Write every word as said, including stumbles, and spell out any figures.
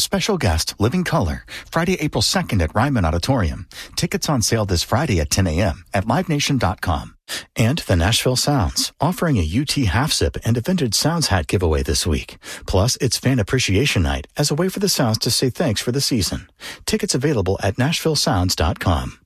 special guest, Living Color, Friday, April second at Ryman Auditorium. Tickets on sale this Friday at ten a.m. at live nation dot com. And the Nashville Sounds, offering a U T half zip and a vintage Sounds hat giveaway this week. Plus, it's Fan Appreciation Night as a way for the Sounds to say thanks for the season. Tickets available at nashville sounds dot com.